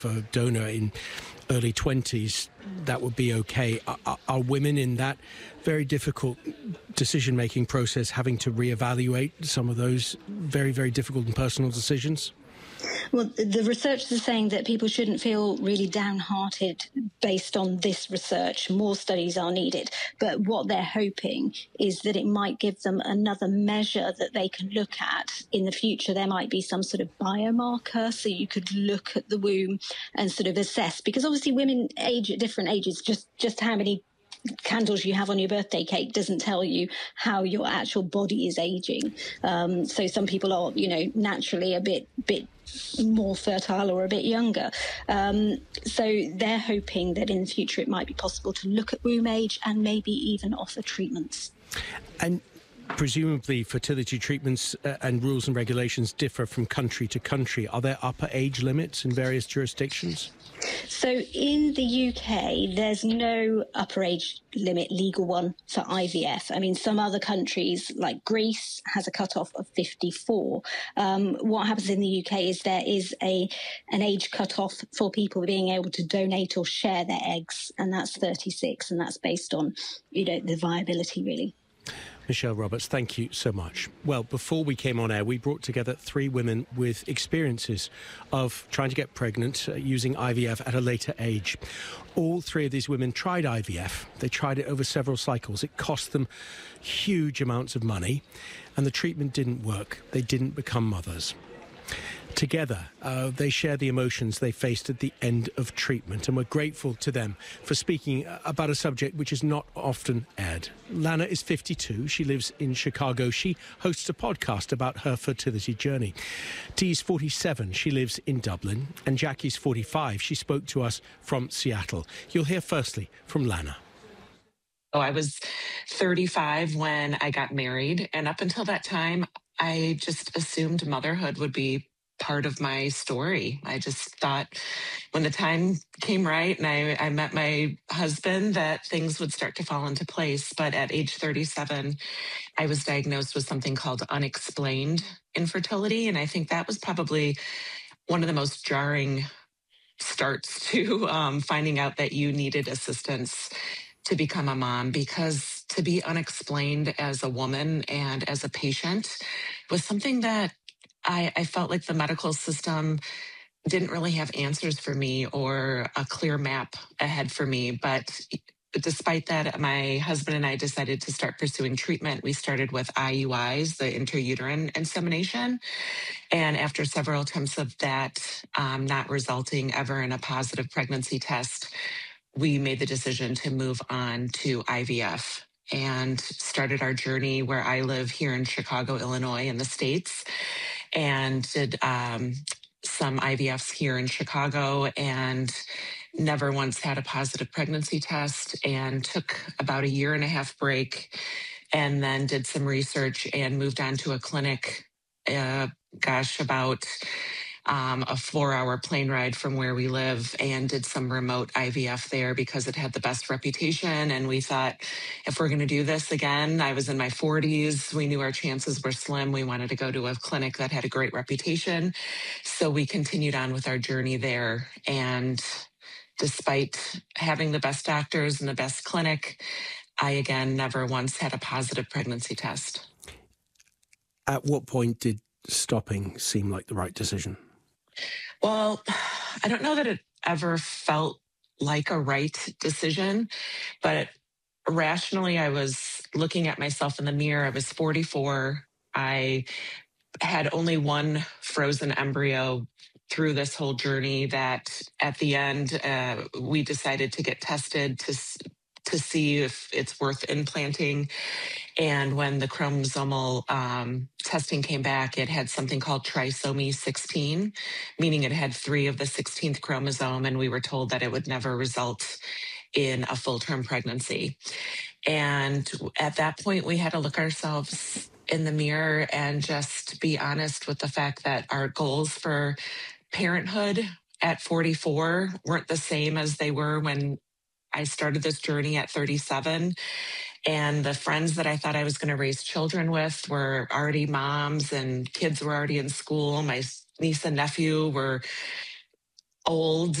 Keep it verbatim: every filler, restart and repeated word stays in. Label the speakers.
Speaker 1: a donor in early twenties, that would be okay. Are, are women in that very difficult decision-making process having to reevaluate some of those very, very difficult and personal decisions?
Speaker 2: Well, the researchers are saying that people shouldn't feel really downhearted based on this research. More studies are needed. But what they're hoping is that it might give them another measure that they can look at in the future. There might be some sort of biomarker, so you could look at the womb and sort of assess. Because obviously women age at different ages, just, just how many candles you have on your birthday cake doesn't tell you how your actual body is aging. Um, so some people are, you know, naturally a bit bit more fertile or a bit younger. Um, so they're hoping that in the future it might be possible to look at womb age and maybe even offer treatments.
Speaker 1: And presumably fertility treatments uh, and rules and regulations differ from country to country. Are there upper age limits in various jurisdictions?
Speaker 2: So in the U K, there's no upper age limit, legal one, for I V F. I mean, some other countries, like Greece, has a cutoff of fifty-four. Um, what happens in the U K is there is a an age cutoff for people being able to donate or share their eggs, and that's thirty-six, and that's based on, you know, the viability, really.
Speaker 1: Michelle Roberts, thank you so much. Well, before we came on air, we brought together three women with experiences of trying to get pregnant uh, using I V F at a later age. All three of these women tried I V F. They tried it over several cycles. It cost them huge amounts of money, and the treatment didn't work. They didn't become mothers. Together, uh, they share the emotions they faced at the end of treatment, and we're grateful to them for speaking about a subject which is not often aired. Lana is fifty-two. She lives in Chicago. She hosts a podcast about her fertility journey. Dee's forty-seven. She lives in Dublin. And Jackie's forty-five. She spoke to us from Seattle. You'll hear firstly from Lana.
Speaker 3: Oh, I was thirty-five when I got married, and up until that time, I just assumed motherhood would be part of my story. I just thought when the time came right and I, I met my husband that things would start to fall into place. But at age thirty-seven, I was diagnosed with something called unexplained infertility. And I think that was probably one of the most jarring starts to um, finding out that you needed assistance to become a mom, because to be unexplained as a woman and as a patient was something that I, I felt like the medical system didn't really have answers for me or a clear map ahead for me. But despite that, my husband and I decided to start pursuing treatment. We started with I U Is, the intrauterine insemination. And after several attempts of that, um, not resulting ever in a positive pregnancy test, we made the decision to move on to I V F and started our journey where I live here in Chicago, Illinois, in the States, and did um, some I V Fs here in Chicago and never once had a positive pregnancy test, and took about a year and a half break and then did some research and moved on to a clinic, uh, gosh, about Um, a four-hour plane ride from where we live, and did some remote I V F there because it had the best reputation. And we thought, if we're going to do this again, I was in my forties. We knew our chances were slim. We wanted to go to a clinic that had a great reputation. So we continued on with our journey there. And despite having the best doctors and the best clinic, I, again, never once had a positive pregnancy test.
Speaker 1: At what point did stopping seem like the right decision?
Speaker 3: Well, I don't know that it ever felt like a right decision, but rationally, I was looking at myself in the mirror. I was forty-four. I had only one frozen embryo through this whole journey that at the end, uh, we decided to get tested to to see if it's worth implanting. And when the chromosomal um, testing came back, it had something called trisomy sixteen, meaning it had three of the sixteenth chromosome, and we were told that it would never result in a full-term pregnancy. And at that point, we had to look ourselves in the mirror and just be honest with the fact that our goals for parenthood at forty-four weren't the same as they were when I started this journey at thirty-seven. And the friends that I thought I was going to raise children with were already moms, and kids were already in school. My niece and nephew were old